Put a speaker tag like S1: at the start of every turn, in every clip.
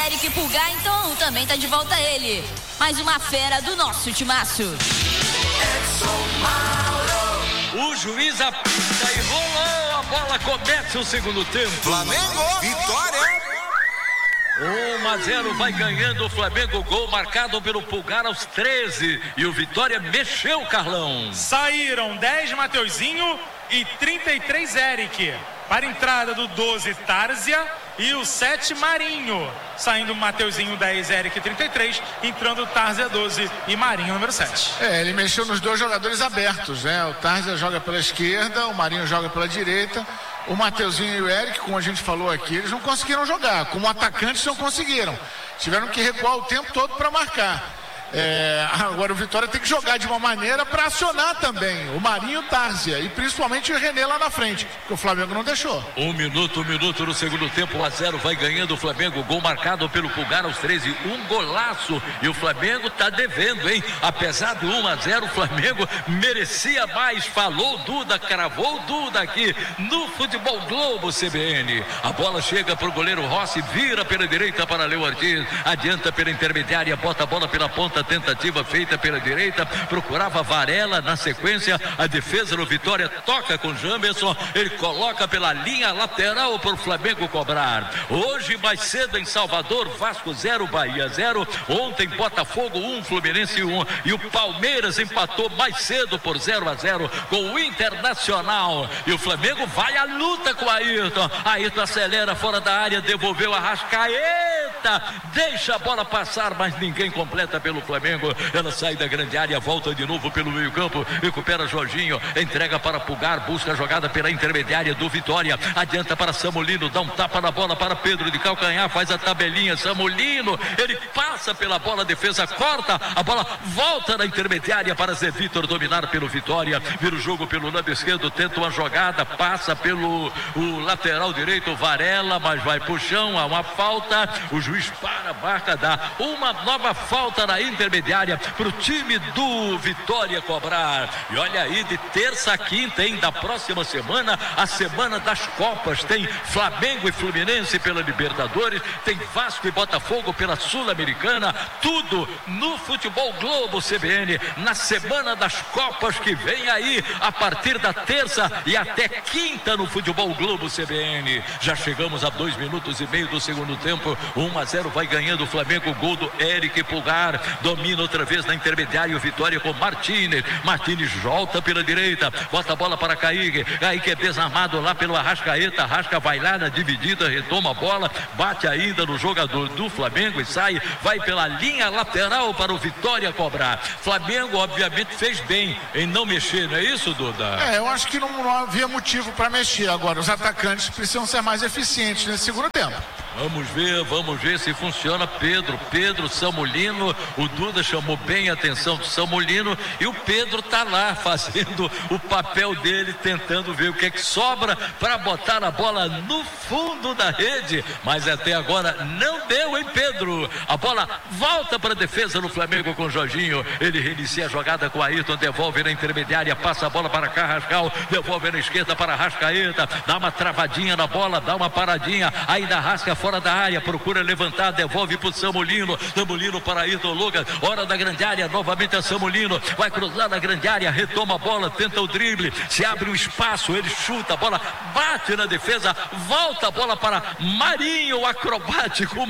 S1: Eric Pulgar, então também tá de volta ele. Mais uma fera do nosso timaço.
S2: O juiz apita e rolou a bola, começa o segundo tempo.
S3: Flamengo, vitória!
S2: 1-0, vai ganhando o Flamengo, gol marcado pelo Pulgar aos 13. E o Vitória mexeu, Carlão.
S4: Saíram 10 Mateuzinho e 33 Eric. Para a entrada do 12 Tárzia e o 7 Marinho. Saindo Mateuzinho 10, Eric 33, entrando Tárzia 12 e Marinho número 7.
S5: Ele mexeu nos dois jogadores abertos, né? O Tárzia joga pela esquerda, o Marinho joga pela direita. O Mateuzinho e o Eric, como a gente falou aqui, eles não conseguiram jogar. Como atacantes não conseguiram. Tiveram que recuar o tempo todo para marcar. Agora o Vitória tem que jogar de uma maneira para acionar também o Marinho e o Tárzia, e principalmente o René lá na frente, que o Flamengo não deixou.
S2: Um minuto no segundo tempo, 1-0, vai ganhando o Flamengo, gol marcado pelo Pulgar aos 13, um golaço, e o Flamengo tá devendo, hein? Apesar do 1-0, o Flamengo merecia mais, falou Duda, cravou Duda aqui no Futebol Globo CBN. A bola chega pro goleiro Rossi, vira pela direita para Léo Ortiz, adianta pela intermediária, bota a bola pela ponta, tentativa feita pela direita, procurava Varela, na sequência a defesa do Vitória toca com Jamerson, ele coloca pela linha lateral para o Flamengo cobrar. Hoje mais cedo em Salvador, Vasco 0, Bahia 0, ontem Botafogo 1, Fluminense 1, e o Palmeiras empatou mais cedo por 0-0 com o Internacional, e o Flamengo vai à luta com o Ayrton acelera fora da área, devolveu a Arrascaeta, deixa a bola passar, mas ninguém completa pelo Flamengo, ela sai da grande área, volta de novo pelo meio campo, recupera Jorginho, entrega para Pulgar, busca a jogada pela intermediária do Vitória, adianta para Samulino, dá um tapa na bola para Pedro de calcanhar, faz a tabelinha, Samulino, ele passa pela bola, a defesa corta, a bola volta na intermediária para Zé Vitor dominar pelo Vitória, vira o jogo pelo lado esquerdo, tenta uma jogada, passa pelo o lateral direito, Varela, mas vai pro chão, há uma falta, o juiz para, marca, dá uma nova falta na intermediária para o time do Vitória cobrar. E olha aí, de terça a quinta, hein, da próxima semana, a semana das Copas, tem Flamengo e Fluminense pela Libertadores, tem Vasco e Botafogo pela Sul-Americana, tudo no Futebol Globo CBN, na semana das Copas que vem aí, a partir da terça e até quinta no Futebol Globo CBN. Já chegamos a 2 minutos e meio do segundo tempo, 1-0, vai ganhando o Flamengo, gol do Eric Pulgar, domina outra vez na intermediária, o Vitória com Martínez volta pela direita, bota a bola para Kaique é desarmado lá pelo Arrascaeta, Arrasca vai lá na dividida, retoma a bola, bate ainda no jogador do Flamengo e sai, vai pela linha lateral para o Vitória cobrar. Flamengo obviamente fez bem em não mexer, não é isso, Duda?
S5: Eu acho que não havia motivo para mexer. Agora os atacantes precisam ser mais eficientes nesse segundo tempo.
S2: Vamos ver se funciona. Pedro, Samulino, o Duda chamou bem a atenção do Samulino e o Pedro tá lá fazendo o papel dele, tentando ver o que é que sobra para botar a bola no fundo da rede, mas até agora não deu, hein, Pedro? A bola volta para a defesa do Flamengo com o Jorginho, ele reinicia a jogada com Ayrton, devolve na intermediária, passa a bola para Carrascal, devolve na esquerda para Arrascaeta, dá uma travadinha na bola, dá uma paradinha, ainda Arrasca fora da área, procura levantar, devolve para o Samulino para Ayrton Lucas, hora da grande área, novamente a Samulino, vai cruzar na grande área, retoma a bola, tenta o drible, se abre um espaço, ele chuta, a bola bate na defesa, volta a bola para Marinho, o acrobático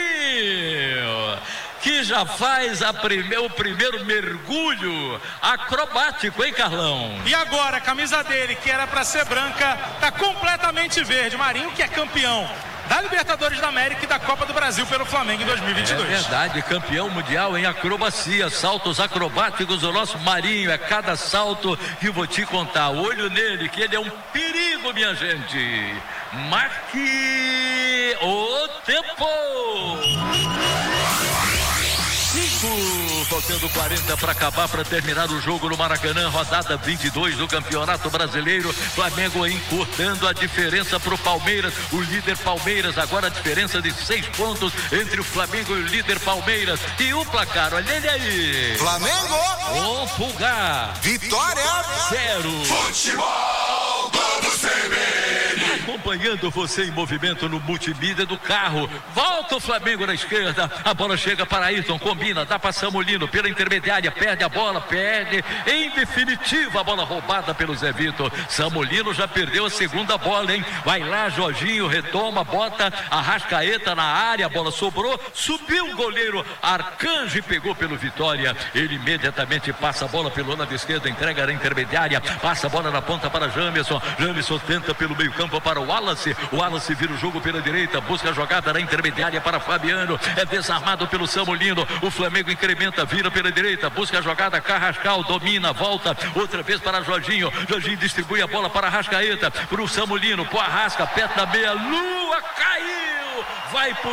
S2: Marinho, que já faz o primeiro mergulho acrobático, hein, Carlão?
S4: E agora a camisa dele, que era para ser branca, tá completamente verde. Marinho, que é campeão da Libertadores da América e da Copa do Brasil pelo Flamengo em 2022.
S2: É verdade, campeão mundial em acrobacia, saltos acrobáticos, o nosso Marinho, é cada salto que vou te contar, olho nele, que ele é um perigo, minha gente. Marque o tempo. 5, faltando 40 para acabar, para terminar o jogo no Maracanã, rodada 22 do Campeonato Brasileiro. Flamengo encurtando a diferença para o Palmeiras, o líder Palmeiras, agora a diferença de 6 pontos entre o Flamengo e o líder Palmeiras. E o placar, olha ele aí.
S3: Flamengo,
S2: o Pulgar,
S3: Vitória
S2: 0.
S3: Futebol Globo CBN.
S2: acompanhando você em movimento no multimídia do carro. Volta o Flamengo na esquerda, a bola chega para Ayrton, combina, dá para Samulino pela intermediária, perde a bola, perde, em definitiva a bola roubada pelo Zé Vitor. Samulino já perdeu a segunda bola, hein? Vai lá, Jorginho retoma, bota Arrascaeta na área, a bola sobrou, subiu o goleiro Arcanjo e pegou pelo Vitória. Ele imediatamente passa a bola pelo lado esquerdo, entrega na intermediária, passa a bola na ponta para Jamerson. Jamerson tenta pelo meio campo para o Wallace. O Wallace vira o jogo pela direita, busca a jogada na intermediária para Fabiano, é desarmado pelo Samulino. O Flamengo incrementa, vira pela direita, busca a jogada, Carrascal domina, volta outra vez para Jorginho. Jorginho distribui a bola para Arrascaeta, para o Samulino, pro Arrasca, perto da meia lua, caiu, vai pro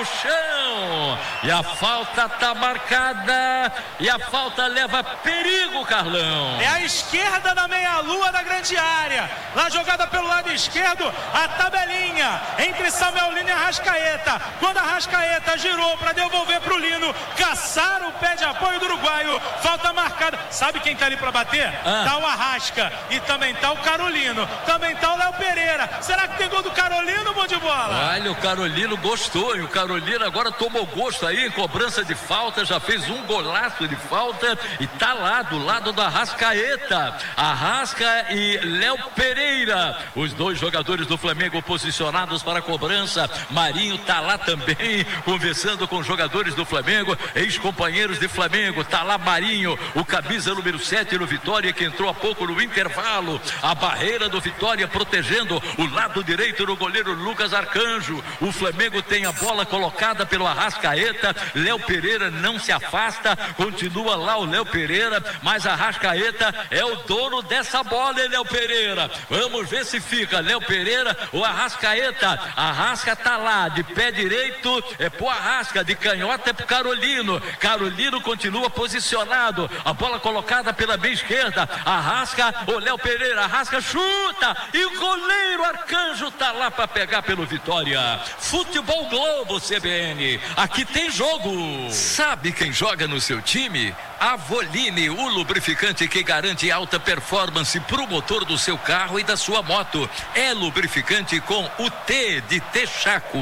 S2: chão e a falta tá marcada e a falta leva perigo, Carlão.
S4: É a esquerda da meia-lua da grande área, lá jogada pelo lado esquerdo, a tabelinha entre Samuel Lino e Arrascaeta. Quando Arrascaeta girou para devolver pro Lino, caçaram o pé de apoio do uruguaio, falta marcada. Sabe quem tá ali para bater? Tá o Arrasca e também tá o Carolino, também tá o Léo Pereira. Será que tem gol do Carolino, bom de bola?
S2: Olha, o Carolino gostou, e o Carolino agora tomou gosto aí em cobrança de falta, já fez um golaço de falta e tá lá do lado da Arrascaeta. Arrasca e Léo Pereira, os dois jogadores do Flamengo posicionados para a cobrança. Marinho tá lá também, conversando com os jogadores do Flamengo, ex-companheiros de Flamengo. Tá lá Marinho, o camisa número 7 no Vitória, que entrou há pouco no intervalo. A barreira do Vitória protegendo o lado direito do goleiro Lucas Arcanjo. O Flamengo tem a bola colocada pelo Arrascaeta. Léo Pereira não se afasta, continua lá o Léo Pereira, mas Arrascaeta é o dono dessa bola, hein, Léo Pereira? Vamos ver se fica Léo Pereira ou Arrascaeta. Arrasca tá lá, de pé direito é pro Arrasca, de canhota é pro Carolino. Carolino continua posicionado, a bola colocada pela meia esquerda. Arrasca ou Léo Pereira, Arrasca chuta e o goleiro Arcanjo tá lá para pegar pelo Vitória. Futebol Globo CBN, aqui tem jogo. Sabe quem joga no seu time? Avoline, o lubrificante que garante alta performance pro motor do seu carro e da sua moto. É lubrificante com o T de Texaco.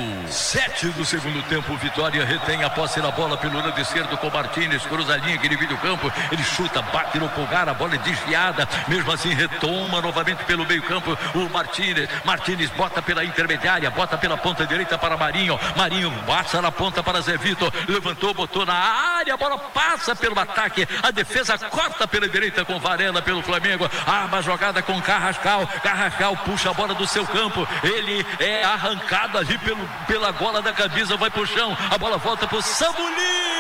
S2: 7 do segundo tempo, Vitória retém a posse na bola pelo lado esquerdo com Martínez, cruza a linha que divide o campo, ele chuta, bate no pulgar, a bola é desviada, mesmo assim retoma novamente pelo meio campo o Martínez bota pela intermediária, bota pela ponta direita para Marinho passa na ponta para Zé Vitor, levantou, botou na área, a bola passa pelo ataque, a defesa corta pela direita com Varela pelo Flamengo, arma a jogada com Carrascal puxa a bola do seu campo, ele é arrancado ali pela gola da camisa, vai pro chão, a bola volta pro Samulino,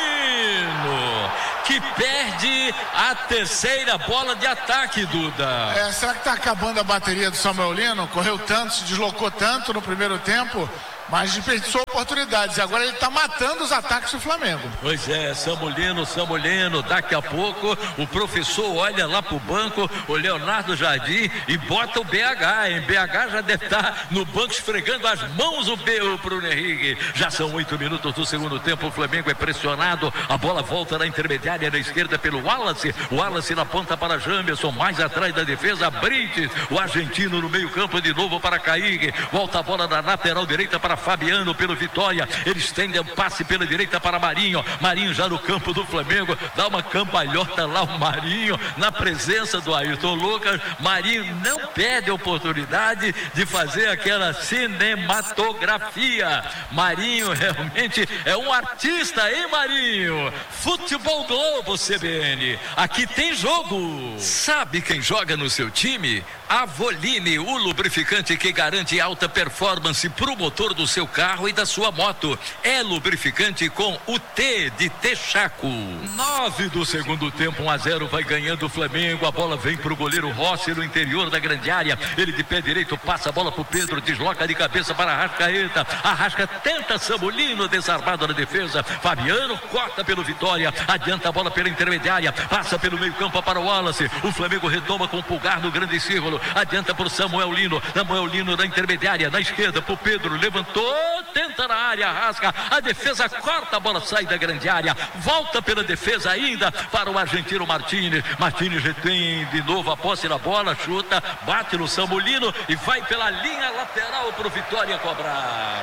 S2: que perde a terceira bola de ataque, Duda.
S5: Será que tá acabando a bateria do Samuel Lino? Correu tanto, se deslocou tanto no primeiro tempo, mas desperdiçou oportunidades. Agora ele está matando os ataques do Flamengo.
S2: Pois é, Samulino, daqui a pouco o professor olha lá pro banco, o Leonardo Jardim, e bota o BH, hein? BH já deve estar no banco esfregando as mãos o Bruno Henrique. Já são 8 minutos do segundo tempo, o Flamengo é pressionado, a bola volta na intermediária na esquerda pelo Wallace na ponta para Jamerson, mais atrás da defesa, Brites, o argentino no meio campo de novo para Kaique, volta a bola na lateral direita para Fabiano pelo Vitória, ele estende um passe pela direita para Marinho já no campo do Flamengo, dá uma cambalhota lá o Marinho, na presença do Ayrton Lucas. Marinho não perde a oportunidade de fazer aquela cinematografia. Marinho realmente é um artista, hein, Marinho? Futebol Globo CBN, aqui tem jogo. Sabe quem joga no seu time? Avoline, o lubrificante que garante alta performance pro motor do seu carro e da sua moto. É lubrificante com o T de Texaco. 9 do segundo tempo, 1-0, vai ganhando o Flamengo. A bola vem pro goleiro Rossi no interior da grande área. Ele de pé direito passa a bola pro Pedro, desloca de cabeça para Arrascaeta. Arrasca tenta Samulino, desarmado na defesa. Fabiano corta pelo Vitória, adianta a bola pela intermediária, passa pelo meio campo para o Wallace. O Flamengo retoma com o pulgar no grande círculo, adianta por Samuel Lino na intermediária, na esquerda pro Pedro, levantou, tenta na área, rasga, a defesa corta, a bola sai da grande área, volta pela defesa ainda para o argentino Martínez. Martínez retém de novo a posse da bola, chuta, bate no Samulino e vai pela linha lateral para o Vitória cobrar.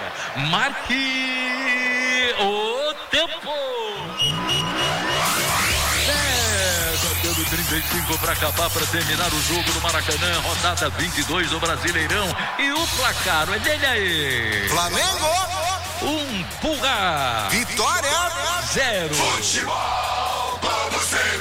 S2: Marque o tempo. 35 para acabar, para terminar o jogo no Maracanã, rodada 22 do Brasileirão. E o placar é dele aí:
S3: Flamengo
S2: 1, Pulgar
S3: Vitória
S2: 0.
S3: Futebol Globo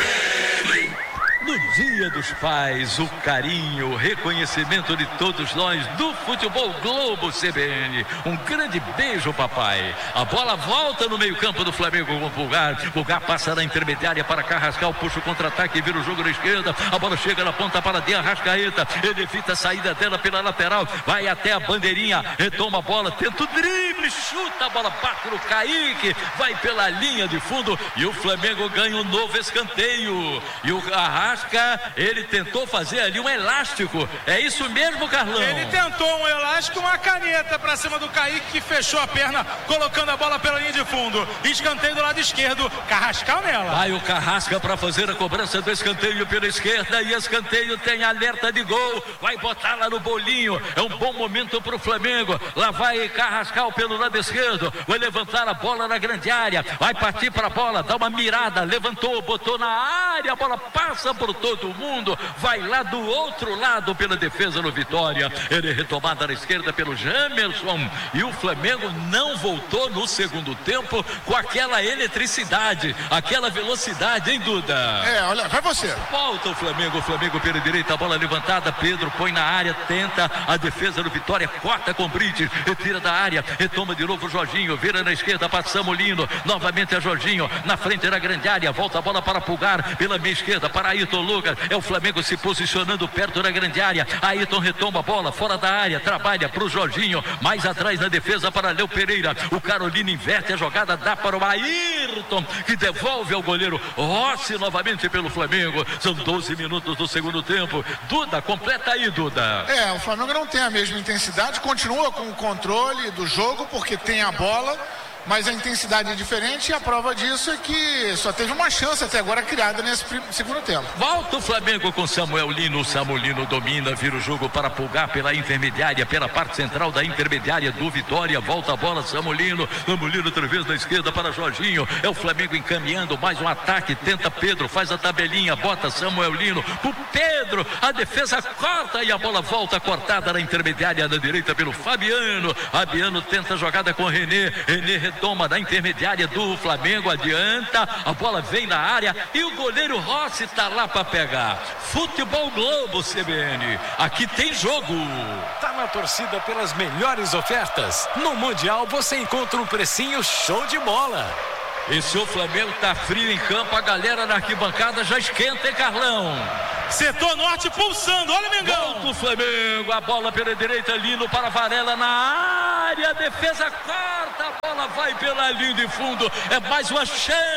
S3: CBN.
S2: No Dia dos Pais, o carinho, o reconhecimento de todos nós do Futebol Globo CBN. Um grande beijo, papai. A bola volta no meio-campo do Flamengo com o Pulgar. Pulgar passa na intermediária para Carrascal, puxa o contra-ataque e vira o jogo na esquerda. A bola chega na ponta para De Arrascaeta. Ele evita a saída dela pela lateral, vai até a bandeirinha, retoma a bola, tenta o drible, chuta, a bola bate no Kaique, vai pela linha de fundo e o Flamengo ganha um novo escanteio. E o Arrasca, ele tentou fazer ali um elástico. É isso mesmo, Carlão?
S4: Ele tentou um elástico, uma caneta para cima do Kaique, que fechou a perna, colocando a bola pela linha de fundo. Escanteio do lado esquerdo, Carrascal nela.
S2: Vai o Carrasca para fazer a cobrança do escanteio pela esquerda, e escanteio tem alerta de gol. Vai botar lá no bolinho. É um bom momento para o Flamengo. Lá vai Carrascal pelo lado esquerdo, vai levantar a bola na grande área, vai partir para a bola, dá uma mirada, levantou, botou na área, a bola passa por todo mundo, vai lá do outro lado pela defesa no Vitória. Ele é retomada na esquerda pelo Jamerson, e o Flamengo não voltou no segundo tempo com aquela eletricidade, aquela velocidade, hein, Duda?
S5: Olha, vai você.
S2: Volta o Flamengo pela direita, a bola levantada, Pedro põe na área, tenta a defesa do Vitória, corta com Brites, retira da área, retoma de novo o Jorginho, vira na esquerda para Samulino, novamente é Jorginho, na frente da grande área, volta a bola para Pulgar, pela meia esquerda para Ayrton Lucas, é o Flamengo se posicionando perto da grande área. Ayrton retoma a bola fora da área, trabalha para o Jorginho, mais atrás na defesa para Léo Pereira, o Carolino inverte a jogada, dá para o Ayrton, que devolve ao goleiro Rossi novamente pelo Flamengo. São 12 minutos do segundo tempo. Duda, completa aí, Duda.
S5: O Flamengo não tem a mesma intensidade, continua com o controle do jogo porque tem a bola, mas a intensidade é diferente, e a prova disso é que só teve uma chance até agora criada nesse segundo tempo.
S2: Volta o Flamengo com Samuel Lino. O Samulino domina, vira o jogo para Pulgar pela intermediária, pela parte central da intermediária do Vitória. Volta a bola, Samulino outra vez na esquerda para Jorginho. É o Flamengo encaminhando mais um ataque, tenta Pedro, faz a tabelinha, bota Samuel Lino, o Pedro, a defesa corta e a bola volta cortada na intermediária da direita pelo Fabiano. Fabiano tenta a jogada com René retoma da intermediária do Flamengo, adianta, a bola vem na área e o goleiro Rossi está lá para pegar. Futebol Globo CBN, aqui tem jogo.
S6: Tá na torcida pelas melhores ofertas. No Mundial você encontra um precinho show de bola.
S2: E se o Flamengo tá frio em campo, a galera na arquibancada já esquenta, hein, Carlão?
S4: Setor norte pulsando, olha o Mengão.
S2: Volta o Flamengo, a bola pela direita, Lino para Varela na área, a defesa corta, a bola vai pela linha de fundo, é mais uma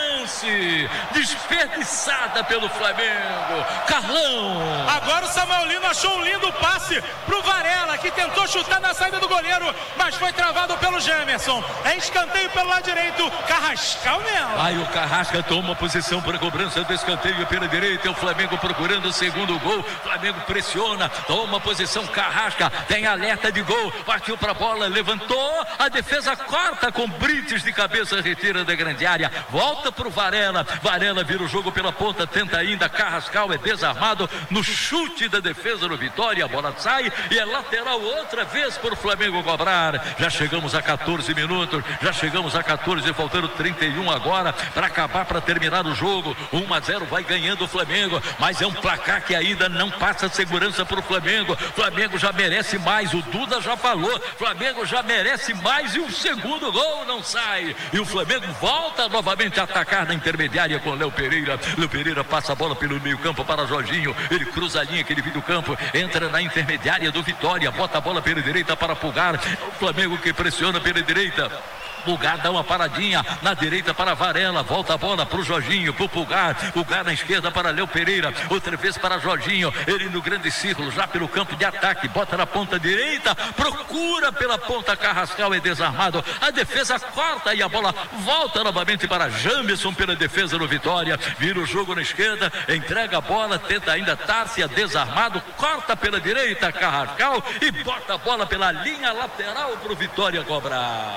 S2: chance desperdiçada pelo Flamengo. Carlão.
S4: Agora o Samuel Lino achou um lindo passe pro Varela, que tentou chutar na saída do goleiro, mas foi travado pelo Jamerson. É escanteio pelo lado direito, Carrascal nela.
S2: Aí o Carrasca toma posição para a cobrança do escanteio pela direita, o Flamengo procurando o segundo gol, Flamengo pressiona, toma posição, Carrasca, tem alerta de gol, partiu para a bola, levantou, a defesa corta com Brites de cabeça, retira da grande área, volta para o Varela, Varela vira o jogo pela ponta, tenta ainda, Carrascal é desarmado no chute da defesa do Vitória, a bola sai e é lateral outra vez para o Flamengo cobrar. Já chegamos a 14 minutos, já chegamos a 14, faltando 31 agora para acabar, para terminar o jogo. 1-0 vai ganhando o Flamengo, mas é um placar que ainda não passa segurança para o Flamengo. Flamengo já merece mais, o Duda já falou, Flamengo já merece mais, e o segundo gol não sai, e o Flamengo volta novamente a atacar na intermediária com Léo Pereira. Léo Pereira passa a bola pelo meio campo para Jorginho, ele cruza a linha que ele viu do campo, entra na intermediária do Vitória, bota a bola pela direita para Pulgar, o Flamengo que pressiona pela direita. Pulgar dá uma paradinha na direita para Varela, volta a bola pro Jorginho, pro Pulgar na esquerda para Léo Pereira, outra vez para Jorginho, ele no grande círculo, já pelo campo de ataque, bota na ponta direita, procura pela ponta, Carrascal é desarmado, a defesa corta e a bola volta novamente para Jamerson pela defesa do Vitória, vira o jogo na esquerda, entrega a bola, tenta ainda Tárcia, desarmado, corta pela direita, Carrascal e bota a bola pela linha lateral pro Vitória cobrar.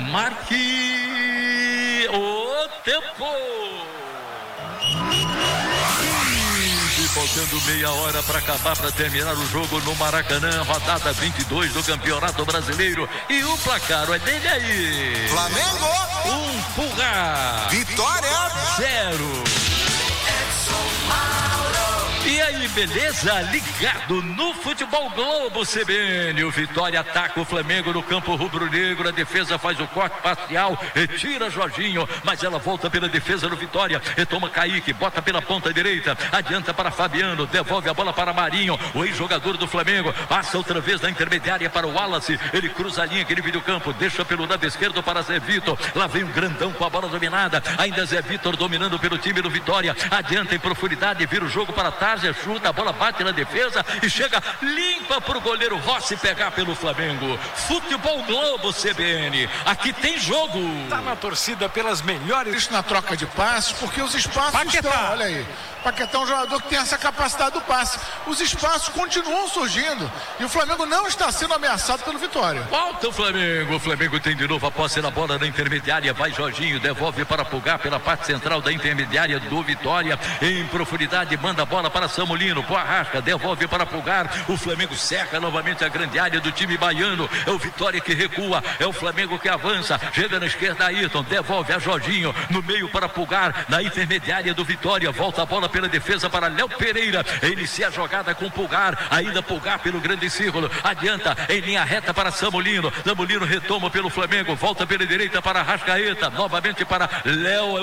S2: Marque o tempo. Faltando meia hora para acabar, para terminar o jogo no Maracanã, rodada 22 do Campeonato Brasileiro. E o placar é dele aí:
S3: Flamengo
S2: 1, Pulgar
S3: Vitória
S2: 0. E aí, beleza? Ligado no Futebol Globo CBN. O Vitória ataca o Flamengo no campo rubro-negro. A defesa faz o corte parcial, retira Jorginho, mas ela volta pela defesa do Vitória. Retoma Kaique, bota pela ponta direita, adianta para Fabiano, devolve a bola para Marinho, o ex-jogador do Flamengo. Passa outra vez na intermediária para o Wallace. Ele cruza a linha que ele vira o campo, deixa pelo lado esquerdo para Zé Vitor. Lá vem um grandão com a bola dominada. Ainda Zé Vitor dominando pelo time do Vitória. Adianta em profundidade, vira o jogo para Tárcia, chuta, a bola bate na defesa e chega limpa para o goleiro Rossi pegar pelo Flamengo. Futebol Globo CBN, aqui tem jogo.
S6: Tá na torcida pelas melhores.
S5: Isso na troca de passes, porque os espaços estão, olha aí. Paquetá é um jogador que tem essa capacidade do passe. Os espaços continuam surgindo e o Flamengo não está sendo ameaçado pelo Vitória.
S2: Volta o Flamengo. O Flamengo tem de novo a posse na bola na intermediária. Vai Jorginho, devolve para Pulgar pela parte central da intermediária do Vitória. Em profundidade, manda a bola para Samulino. Pro Arrasca, devolve para Pulgar. O Flamengo cerca novamente a grande área do time baiano. É o Vitória que recua. É o Flamengo que avança. Chega na esquerda, Ayrton. Devolve a Jorginho. No meio para Pulgar. Na intermediária do Vitória. Volta a bola pela defesa para Léo Pereira, inicia a jogada com Pulgar, ainda Pulgar pelo grande círculo, adianta em linha reta para Samulino, Samulino retoma pelo Flamengo, volta pela direita para Arrascaeta, novamente para Léo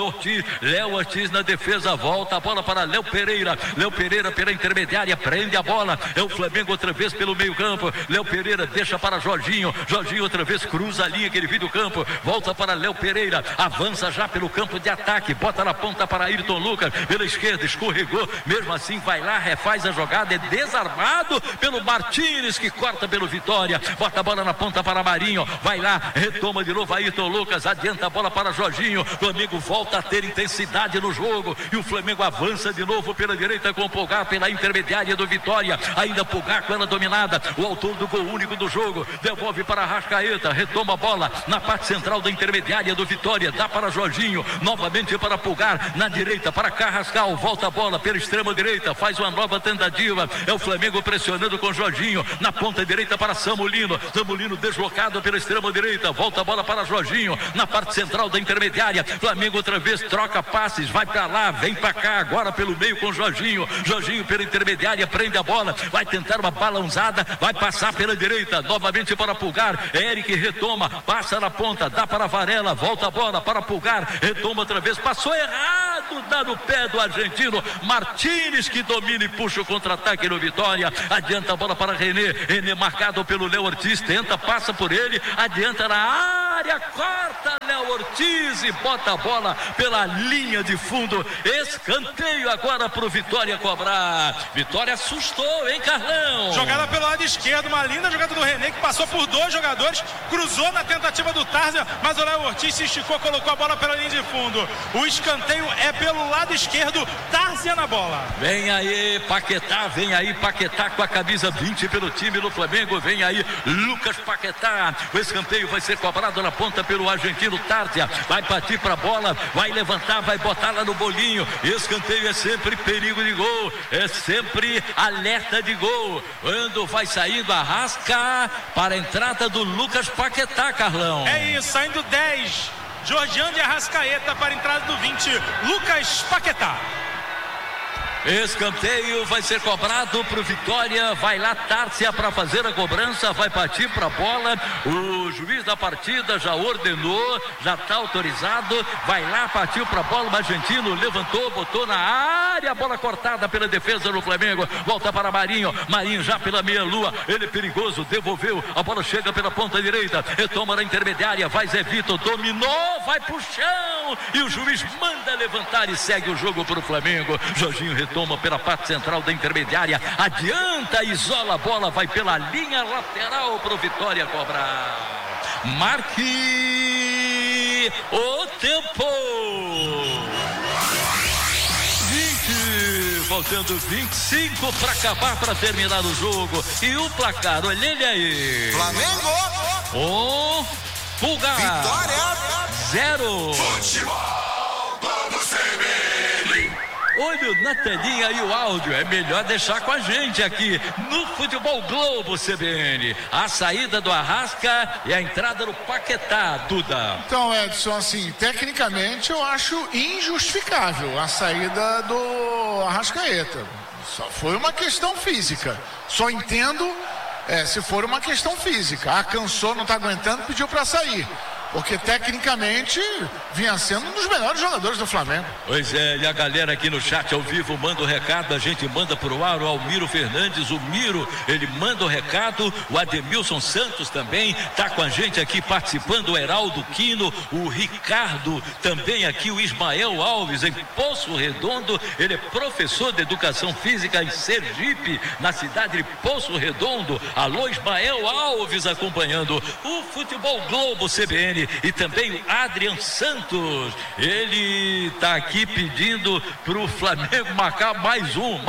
S2: Ortiz na defesa, volta a bola para Léo Pereira pela intermediária, prende a bola, é o Flamengo outra vez pelo meio campo, Léo Pereira deixa para Jorginho outra vez cruza a linha que ele vira do campo, volta para Léo Pereira, avança já pelo campo de ataque, bota na ponta para Ayrton Lucas, pela esquerda, escorregou, mesmo assim vai lá, refaz a jogada, é desarmado pelo Martínez que corta pelo Vitória, bota a bola na ponta para Marinho, vai lá, retoma de novo Ayrton Lucas, adianta a bola para Jorginho, Flamengo volta a ter intensidade no jogo e o Flamengo avança de novo pela direita com o Pulgar pela intermediária do Vitória, ainda Pulgar com ela dominada, o autor do gol único do jogo, devolve para Arrascaeta, retoma a bola na parte central da intermediária do Vitória, dá para Jorginho, novamente para Pulgar, na direita para Carrascal, volta a bola pela extrema direita, faz uma nova tentativa, é o Flamengo pressionando com Jorginho, na ponta direita para Samulino deslocado pela extrema direita, volta a bola para Jorginho, na parte central da intermediária, Flamengo outra vez troca passes, vai para lá, vem para cá, agora pelo meio com Jorginho pela intermediária, prende a bola, vai tentar uma balãozada, vai passar pela direita, novamente para Pulgar, Eric retoma, passa na ponta, dá para Varela, volta a bola para Pulgar, retoma outra vez, passou errado, dá no pé do argentino Martínez que domina e puxa o contra-ataque no Vitória, adianta a bola para René marcado pelo Léo Ortiz, tenta, passa por ele, adianta na área, corta Léo Ortiz e bota a bola pela linha de fundo, escanteio agora pro Vitória cobrar. Vitória assustou, hein, Carlão?
S4: Jogada pelo lado esquerdo, uma linda jogada do René que passou por dois jogadores, cruzou na tentativa do Tárcia, mas o Léo Ortiz se esticou, colocou a bola pela linha de fundo. O escanteio é pelo lado esquerdo, Tárcia na bola.
S2: Vem aí Paquetá com a camisa 20 pelo time do Flamengo, vem aí Lucas Paquetá, o escanteio vai ser cobrado na ponta pelo argentino Tárcia, vai partir pra bola, vai levantar, vai botar lá no bolinho, escanteio é sempre perigo de gol, é sempre alerta de gol, quando vai saindo Arrasca para a entrada do Lucas Paquetá, Carlão.
S4: É isso, saindo 10, Jorginho de Arrascaeta para a entrada do 20, Lucas Paquetá.
S2: Escanteio vai ser cobrado pro Vitória. Vai lá Tárcia para fazer a cobrança. Vai partir para a bola. O juiz da partida já ordenou, já está autorizado. Vai lá, partiu para a bola. O argentino levantou, botou na área. A bola cortada pela defesa do Flamengo. Volta para Marinho. Marinho já pela meia-lua. Ele é perigoso, devolveu. A bola chega pela ponta direita. Retoma na intermediária. Vai Zé Vitor, dominou, vai pro chão. E o juiz manda levantar e segue o jogo para o Flamengo. Jorginho retoma pela parte central da intermediária, adianta, isola a bola, vai pela linha lateral para o Vitória cobrar. Marque o tempo. 20, faltando 25 para acabar, para terminar o jogo. E o placar, olha ele aí.
S3: Flamengo
S2: 1, Pulgar
S3: Vitória
S2: 0.
S3: Futebol Globo CBN.
S2: Olho na telinha e o áudio, é melhor deixar com a gente aqui no Futebol Globo CBN. A saída do Arrasca e a entrada do Paquetá, Duda.
S5: Então, Edson, assim, tecnicamente eu acho injustificável a saída do Arrascaeta. Só foi uma questão física. Só entendo se for uma questão física. Cansou, não está aguentando, pediu para sair. Porque tecnicamente vinha sendo um dos melhores jogadores do Flamengo.
S2: Pois é, e a galera aqui no chat ao vivo manda o recado, a gente manda pro ar. O Almiro Fernandes, o Miro, ele manda o recado. O Ademilson Santos também tá com a gente aqui participando. O Heraldo Quino, o Ricardo também aqui, o Ismael Alves em Poço Redondo. Ele é professor de educação física em Sergipe, na cidade de Poço Redondo. Alô, Ismael Alves acompanhando o Futebol Globo CBN. E também o Adrian Santos, ele tá aqui pedindo pro Flamengo marcar mais um.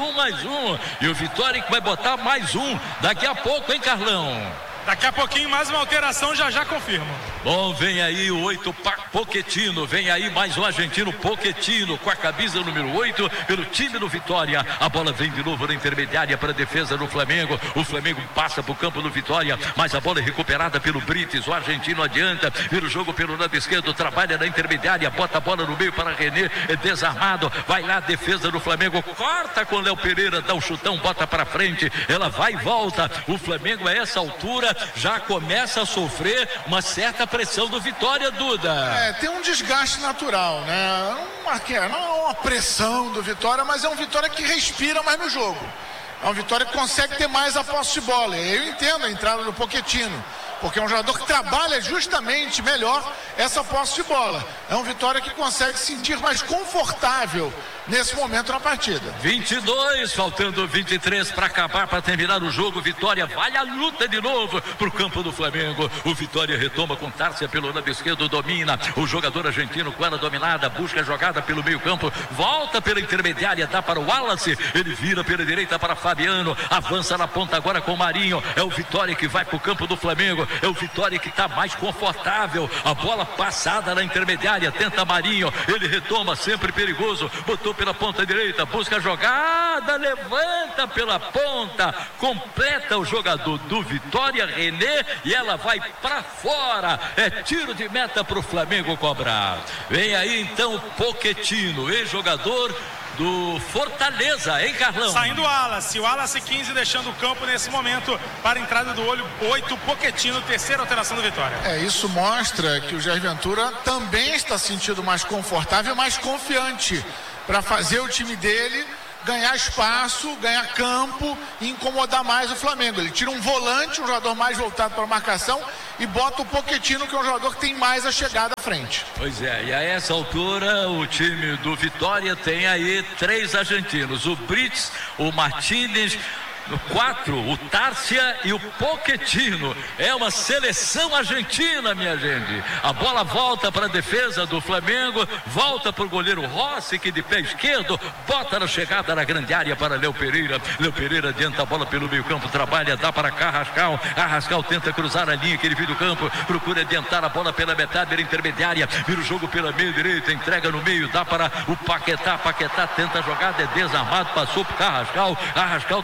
S2: E o Vitória que vai botar mais um daqui a pouco, hein, Carlão?
S4: Daqui a pouquinho mais uma alteração, já confirmo.
S2: Bom, vem aí o 8 Pochettino, vem aí mais um argentino, Pochettino, com a camisa número 8 pelo time do Vitória. A bola vem de novo na intermediária para a defesa do Flamengo. O Flamengo passa para o campo do Vitória, mas a bola é recuperada pelo Brites. O argentino adianta, vira o jogo pelo lado esquerdo, trabalha na intermediária, bota a bola no meio para René, é desarmado, vai lá a defesa do Flamengo, corta com Léo Pereira, dá um chutão, bota para frente, ela vai e volta. O Flamengo a essa altura já começa a sofrer uma certa pressão do Vitória, Duda.
S5: Tem um desgaste natural, né? Não é uma pressão do Vitória, mas é um Vitória que respira mais no jogo. É um Vitória que consegue ter mais a posse de bola. Eu entendo a entrada do Pochettino, porque é um jogador que trabalha justamente melhor essa posse de bola. É um Vitória que consegue se sentir mais confortável nesse momento na partida.
S2: 22, faltando 23 para acabar, para terminar o jogo. Vitória vai à luta de novo pro campo do Flamengo. O Vitória retoma com Tárcia pelo lado esquerdo, domina. O jogador argentino com ela dominada, busca a jogada pelo meio campo, volta pela intermediária, dá para o Wallace, ele vira pela direita para Fabiano, avança na ponta agora com o Marinho. É o Vitória que vai pro campo do Flamengo, é o Vitória que está mais confortável. A bola passada na intermediária, tenta Marinho, ele retoma, sempre perigoso, botou pela ponta direita, busca a jogada, levanta pela ponta, completa o jogador do Vitória, René, e ela vai para fora. É tiro de meta para o Flamengo cobrar. Vem aí então o Pochettino, ex-jogador do Fortaleza, hein, Carlão?
S4: Saindo o Wallace 15 deixando o campo nesse momento para a entrada do olho 8, Pochettino, terceira alteração do Vitória.
S5: Isso mostra que o Jair Ventura também está sentindo mais confortável, mais confiante para fazer o time dele ganhar espaço, ganhar campo e incomodar mais o Flamengo. Ele tira um volante, um jogador mais voltado para a marcação, e bota o Pochettino, que é um jogador que tem mais a chegada à frente.
S2: Pois é, e a essa altura o time do Vitória tem aí 3 argentinos, o Brits, o Martínez, no 4, o Tárcia e o Pochettino. É uma seleção argentina, minha gente. A bola volta para a defesa do Flamengo, volta para o goleiro Rossi, que de pé esquerdo bota na chegada na grande área para Léo Pereira. Léo Pereira adianta a bola pelo meio campo, trabalha, dá para Carrascal. Carrascal tenta cruzar a linha que ele vira do campo, procura adiantar a bola pela metade da intermediária, vira o jogo pela meia direita, entrega no meio, dá para o Paquetá. Paquetá tenta a jogada, é desarmado, passou para Carrascal. Carrascal tá meio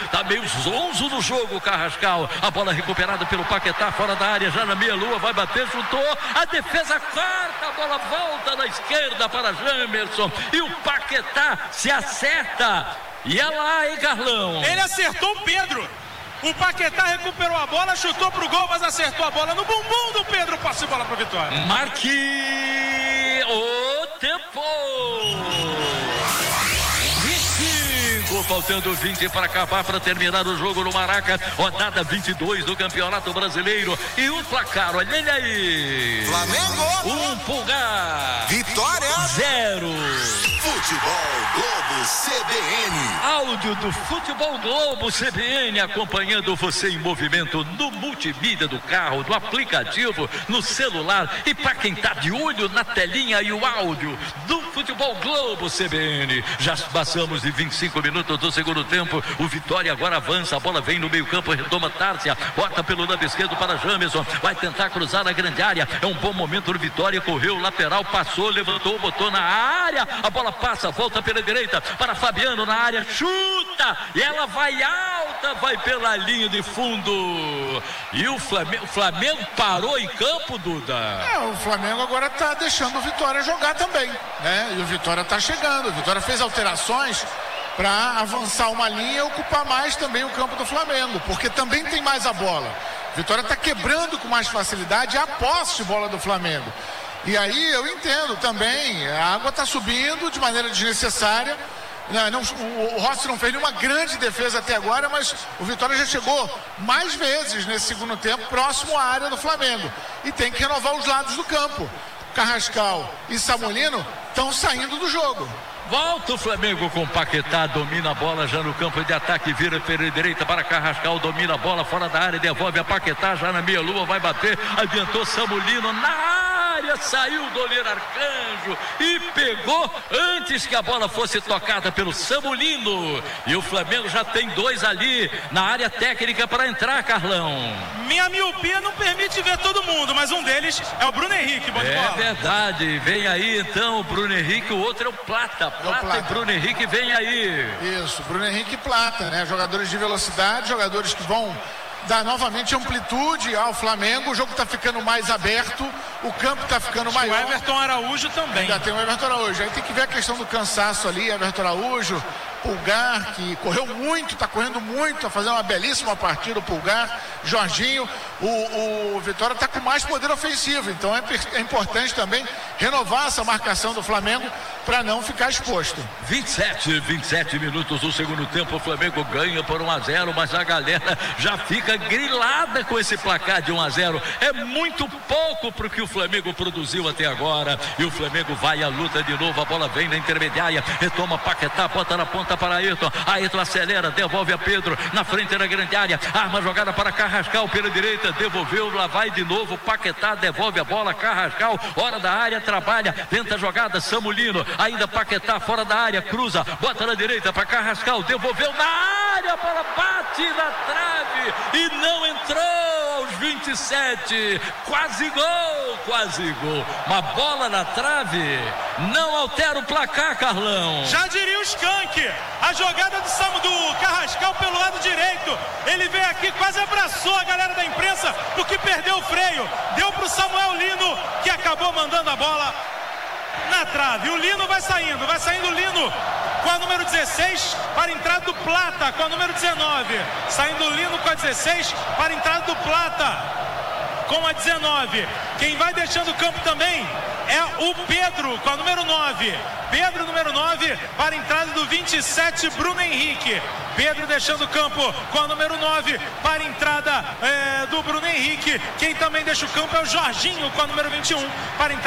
S2: Tá meio zonzo no jogo, Carrascal. A bola recuperada pelo Paquetá, fora da área, já na meia-lua, vai bater, chutou. A defesa corta, a bola volta na esquerda para Jamerson. E o Paquetá se acerta. E é lá, hein, Carlão?
S4: Ele acertou o Pedro. O Paquetá recuperou a bola, chutou pro gol, mas acertou a bola no bumbum do Pedro. Passe bola para Vitória.
S2: Marque o tempo. 25, faltando 20 para acabar, para terminar o jogo no Maraca. Rodada 22 do Campeonato Brasileiro. E o placar, olha ele aí.
S3: Flamengo.
S2: Pulgar.
S3: Vitória.
S2: 0.
S3: Futebol Globo CBN.
S2: Áudio do Futebol Globo CBN, acompanhando você em movimento no multimídia do carro, do aplicativo, no celular. E para quem tá de olho na telinha e o áudio do Futebol Globo CBN. Já passamos de 25 minutos do segundo tempo. O Vitória agora avança, a bola vem no meio campo, retoma Tárcia, bota pelo lado esquerdo para Jamerson, vai tentar cruzar a grande área. É um bom momento do Vitória, correu lateral, passou, levantou, botou na área, a bola passa, volta pela direita para Fabiano na área, chuta e ela vai alta, vai pela linha de fundo. E o Flamengo parou em campo, Duda.
S5: O Flamengo agora está deixando o Vitória jogar também, né? E o Vitória está chegando. O Vitória fez alterações para avançar uma linha e ocupar mais também o campo do Flamengo, porque também tem mais a bola. Vitória está quebrando com mais facilidade a posse de bola do Flamengo. E aí eu entendo também, a água está subindo de maneira desnecessária. O Rossi não fez nenhuma grande defesa até agora, mas o Vitória já chegou mais vezes nesse segundo tempo próximo à área do Flamengo. E tem que renovar os lados do campo. Carrascal e Samulino estão saindo do jogo.
S2: Volta o Flamengo com Paquetá, domina a bola já no campo de ataque, vira pela direita para Carrascal, domina a bola fora da área, devolve a Paquetá, já na meia-lua, vai bater, adiantou Samulino na área, saiu o goleiro Arcanjo e pegou antes que a bola fosse tocada pelo Samulino. E o Flamengo já tem 2 ali na área técnica para entrar, Carlão.
S4: Minha miopia não permite ver todo mundo, mas um deles é o Bruno Henrique. Bom de bola.
S2: É verdade, vem aí então o Bruno Henrique, o outro é o Plata. Plata e Bruno Henrique vem aí.
S5: Isso, Bruno Henrique e Plata, né? Jogadores de velocidade, jogadores que vão dar novamente amplitude ao Flamengo. O jogo está ficando mais aberto, o campo está ficando maior.
S4: O Everton Araújo também.
S5: Ainda tem o Everton Araújo. Aí tem que ver a questão do cansaço ali, Everton Araújo, Pulgar, que correu muito, está correndo muito, está fazendo uma belíssima partida, o Pulgar, Jorginho. O Vitória está com mais poder ofensivo, então é importante também renovar essa marcação do Flamengo para não ficar exposto.
S2: 27 minutos do segundo tempo, o Flamengo ganha por 1-0, mas a galera já fica grilada com esse placar de 1-0. É muito pouco para o que o Flamengo produziu até agora, e o Flamengo vai à luta de novo, a bola vem na intermediária, retoma Paquetá, bota na ponta para Ayrton acelera, devolve a Pedro, na frente da grande área, arma jogada para Carrascal pela direita, devolveu, lá vai de novo Paquetá, devolve a bola, Carrascal, hora da área, trabalha, tenta a jogada, Samulino, ainda Paquetá fora da área, cruza, bota na direita para Carrascal, devolveu na área, a bola bate na trave e não entrou aos 27, quase gol, uma bola na trave, não altera o placar, Carlão.
S4: Já diria o Skank, a jogada do Carrascal pelo lado direito, ele veio aqui, quase abraçou a galera da imprensa, porque perdeu o freio, deu pro Samuel Lino, que acabou mandando a bola na trave. O Lino vai saindo o Lino com a número 16 para a entrada do Plata com a número 19, saindo o Lino com a 16 para a entrada do Plata com a 19. Quem vai deixando o campo também é o Pedro com a número 9. Pedro, número 9, para a entrada do 27, Bruno Henrique. Pedro deixando o campo com a número 9 para a entrada do Bruno Henrique. Quem também deixa o campo é o Jorginho com a número 21 para a entrada